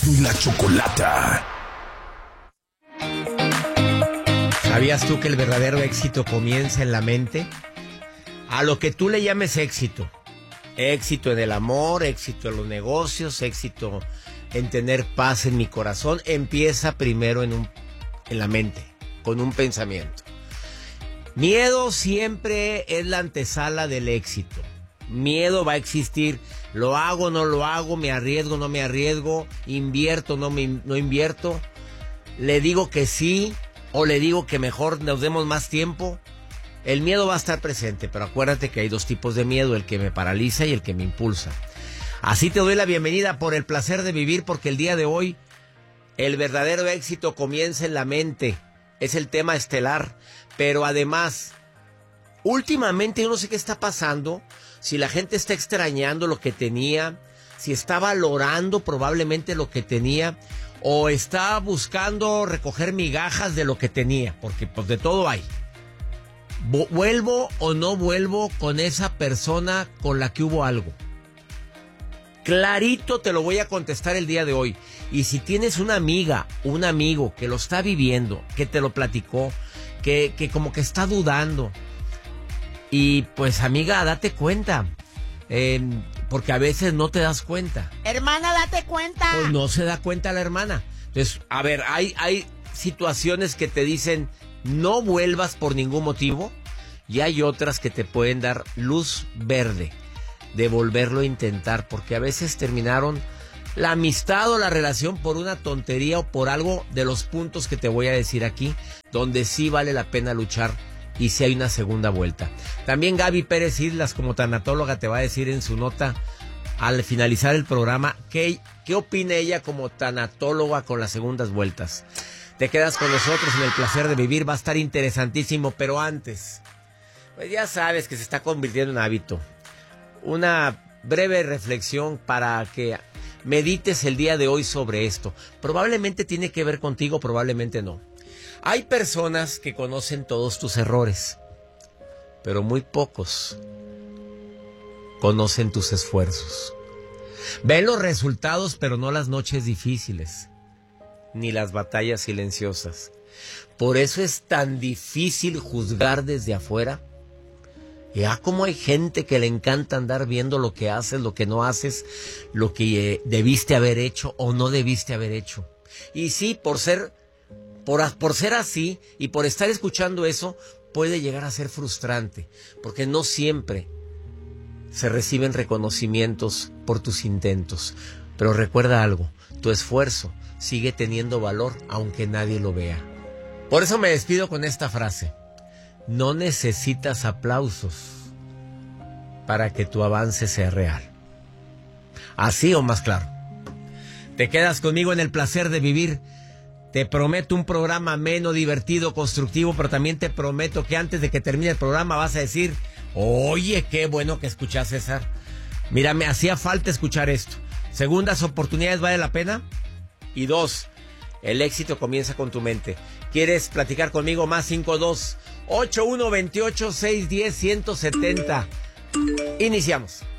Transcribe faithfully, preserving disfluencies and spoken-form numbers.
Y la Chocolata. ¿Sabías tú que el verdadero éxito comienza en la mente? A lo que tú le llames éxito. Éxito en el amor, éxito en los negocios, éxito en tener paz en mi corazón, empieza primero en, un, en la mente, con un pensamiento. Miedo siempre es la antesala del éxito. Miedo va a existir. Lo hago, no lo hago, me arriesgo, no me arriesgo, invierto, no, me, no invierto. Le digo que sí o le digo que mejor nos demos más tiempo. El miedo va a estar presente, pero acuérdate que hay dos tipos de miedo, el que me paraliza y el que me impulsa. Así te doy la bienvenida por el placer de vivir, porque el día de hoy el verdadero éxito comienza en la mente. Es el tema estelar, pero además, últimamente yo no sé qué está pasando, si la gente está extrañando lo que tenía, si está valorando probablemente lo que tenía, o está buscando recoger migajas de lo que tenía, porque pues de todo hay. ¿Vuelvo o no vuelvo con esa persona con la que hubo algo? Clarito te lo voy a contestar el día de hoy. Y si tienes una amiga, un amigo que lo está viviendo, que te lo platicó, que, que como que está dudando, y pues amiga, date cuenta, eh, porque a veces no te das cuenta. Hermana, date cuenta. Pues no se da cuenta la hermana. Entonces, a ver, hay, hay situaciones que te dicen no vuelvas por ningún motivo, y hay otras que te pueden dar luz verde de volverlo a intentar, porque a veces terminaron la amistad o la relación por una tontería o por algo de los puntos que te voy a decir aquí, donde sí vale la pena luchar y sí hay una segunda vuelta. También Gaby Pérez Islas, como tanatóloga, te va a decir en su nota al finalizar el programa qué, qué opina ella como tanatóloga con las segundas vueltas. Te quedas con nosotros en el placer de vivir, va a estar interesantísimo, pero antes, pues ya sabes que se está convirtiendo en hábito. Una breve reflexión para que medites el día de hoy sobre esto. Probablemente tiene que ver contigo, probablemente no. Hay personas que conocen todos tus errores, pero muy pocos conocen tus esfuerzos. Ven los resultados, pero no las noches difíciles, ni las batallas silenciosas. Por eso es tan difícil juzgar desde afuera. Ya como hay gente que le encanta andar viendo lo que haces, lo que no haces, lo que eh, debiste haber hecho o no debiste haber hecho. Y sí, por ser, por, por ser así y por estar escuchando eso, puede llegar a ser frustrante, porque no siempre se reciben reconocimientos por tus intentos. Pero recuerda algo, tu esfuerzo sigue teniendo valor aunque nadie lo vea. Por eso me despido con esta frase. No necesitas aplausos para que tu avance sea real. Así o más claro. Te quedas conmigo en el placer de vivir. Te prometo un programa ameno, divertido, constructivo, pero también te prometo que antes de que termine el programa vas a decir, oye, qué bueno que escuchas, César. Mira, me hacía falta escuchar esto. Segundas oportunidades, ¿vale la pena? Y dos, el éxito comienza con tu mente. ¿Quieres platicar conmigo? Más cinco dos ocho uno dos ocho seis uno cero uno uno siete cero. Iniciamos.